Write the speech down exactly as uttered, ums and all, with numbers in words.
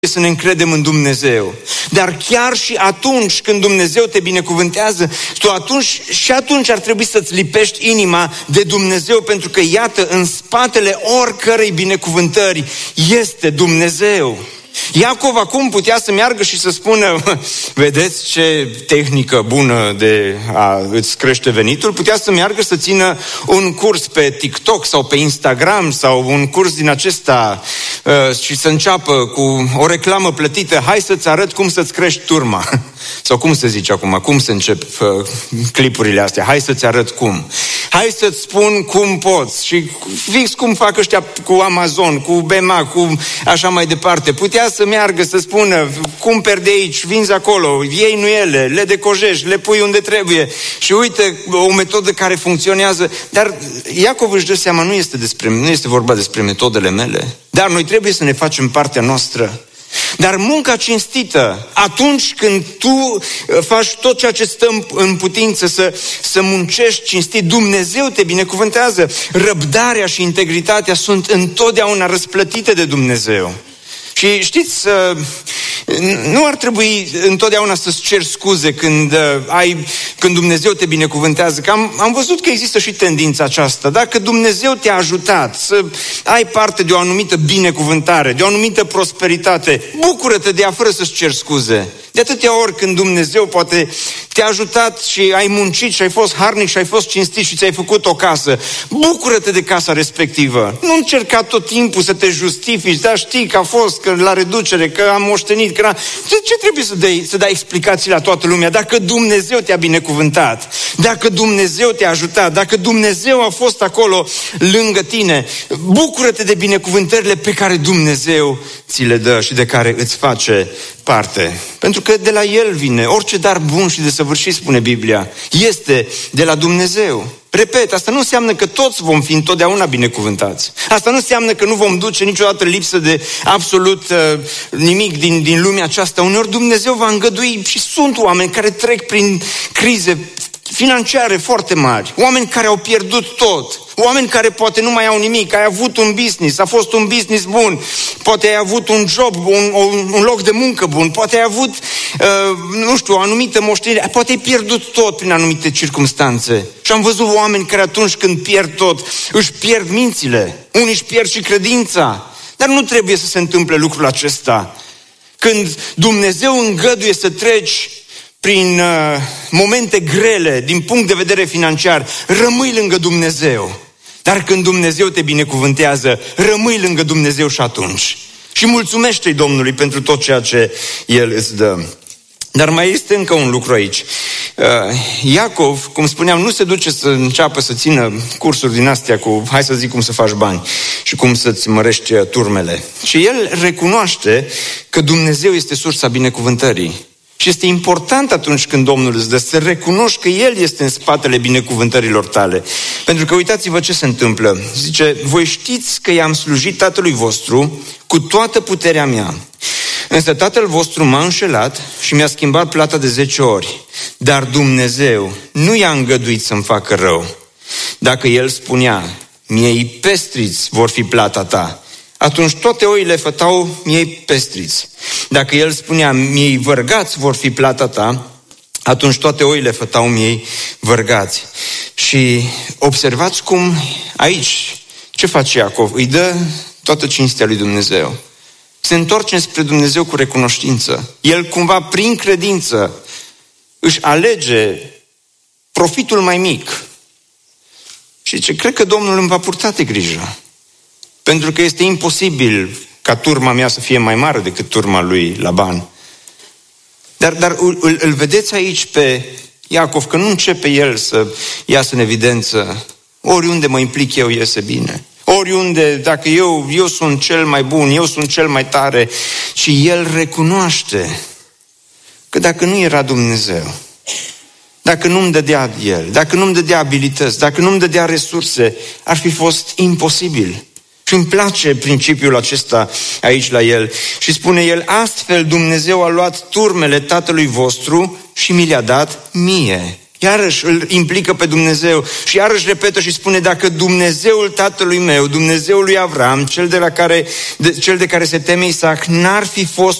să ne încredem în Dumnezeu. Dar chiar și atunci când Dumnezeu te binecuvântează, tu atunci și atunci ar trebui să-ți lipești inima de Dumnezeu, pentru că iată, în spatele oricărei binecuvântări este Dumnezeu. Iacov acum putea să meargă și să spună, vedeți ce tehnică bună de a îți crește venitul, putea să meargă să țină un curs pe TikTok sau pe Instagram sau un curs din acesta uh, și să înceapă cu o reclamă plătită, hai să-ți arăt cum să-ți crești turma. Sau cum se zice acum, cum se încep uh, clipurile astea, hai să-ți arăt cum. Hai să-ți spun cum poți. Și fix cum fac ăștia cu Amazon, cu B M A, cu așa mai departe. Putea să meargă să spună, cumperi de aici, vinzi acolo, iei nuiele, le decojești, le pui unde trebuie. Și uite, o metodă care funcționează. Dar Iacov își dă seama, nu este, despre, nu este vorba despre metodele mele. Dar noi trebuie să ne facem partea noastră. Dar munca cinstită, atunci când tu faci tot ceea ce stă în putință să, să muncești cinstit, Dumnezeu te binecuvântează. Răbdarea și integritatea sunt întotdeauna răsplătite de Dumnezeu. Și știți, nu ar trebui întotdeauna să-ți ceri scuze când, ai, când Dumnezeu te binecuvântează. Că am, am văzut că există și tendința aceasta. Dacă Dumnezeu te-a ajutat să ai parte de o anumită binecuvântare, de o anumită prosperitate, bucură-te de ea fără să-ți ceri scuze. De atâtea ori când Dumnezeu poate te-a ajutat și ai muncit și ai fost harnic și ai fost cinstit și ți-ai făcut o casă, bucură-te de casa respectivă. Nu încerca tot timpul să te justifici, dar știi că a fost, că la reducere, că am moștenit, că... De ce trebuie să dai, să dai explicații la toată lumea? Dacă Dumnezeu te-a binecuvântat, dacă Dumnezeu te-a ajutat, dacă Dumnezeu a fost acolo lângă tine, bucură-te de binecuvântările pe care Dumnezeu ți le dă și de care îți face parte. Pentru că de la El vine orice dar bun și desăvârșit, spune Biblia, este de la Dumnezeu. Repet, asta nu înseamnă că toți vom fi întotdeauna binecuvântați. Asta nu înseamnă că nu vom duce niciodată lipsă de absolut uh, nimic din, din lumea aceasta. Uneori Dumnezeu va îngădui și sunt oameni care trec prin crize financiare foarte mari, oameni care au pierdut tot, oameni care poate nu mai au nimic, ai avut un business, a fost un business bun, poate ai avut un job, un, un loc de muncă bun, poate ai avut, uh, nu știu, o anumită moștenire, poate ai pierdut tot prin anumite circumstanțe. Și am văzut oameni care atunci când pierd tot, își pierd mințile, unii își pierd și credința. Dar nu trebuie să se întâmple lucrul acesta. Când Dumnezeu îngăduie să treci prin uh, momente grele din punct de vedere financiar, rămâi lângă Dumnezeu. Dar când Dumnezeu te binecuvântează, rămâi lângă Dumnezeu și atunci. Și mulțumește-i Domnului pentru tot ceea ce El îți dă. Dar mai este încă un lucru aici. Uh, Iacov, cum spuneam, nu se duce să înceapă să țină cursuri din astea cu, hai să zic, cum să faci bani și cum să-ți mărești turmele. Și el recunoaște că Dumnezeu este sursa binecuvântării. Și este important atunci când Domnul îți dă să recunoști că El este în spatele binecuvântărilor tale. Pentru că uitați-vă ce se întâmplă. Zice, voi știți că i-am slujit tatălui vostru cu toată puterea mea. Însă tatăl vostru m-a înșelat și mi-a schimbat plata de zece ori. Dar Dumnezeu nu i-a îngăduit să-mi facă rău. Dacă El spunea, miei pestriți vor fi plata ta, atunci toate oile fătau miei pestriți. Dacă El spunea, miei vărgați vor fi plata ta, atunci toate oile fătau miei vărgați. Și observați cum aici, ce face Iacov? Îi dă toată cinstea lui Dumnezeu. Se întoarce spre Dumnezeu cu recunoștință. El cumva, prin credință, își alege profitul mai mic. Și zice, cred că Domnul îmi va purta de grijă. Pentru că este imposibil ca turma mea să fie mai mare decât turma lui Laban. Dar, dar îl, îl vedeți aici pe Iacov, că nu începe el să iasă în evidență. Oriunde mă implic eu, iese bine. Oriunde, dacă eu, eu sunt cel mai bun, eu sunt cel mai tare. Și el recunoaște că dacă nu era Dumnezeu, dacă nu-mi dădea El, dacă nu-mi dădea abilități, dacă nu-mi dădea resurse, ar fi fost imposibil. Și îmi place principiul acesta aici la el. Și spune el, astfel Dumnezeu a luat turmele tatălui vostru și mi le-a dat mie. iarăși îl implică pe Dumnezeu și iarăși repetă și spune: dacă Dumnezeul tatălui meu, Dumnezeul lui Avram, cel de, la care, de, cel de care se teme Isaac, n-ar fi fost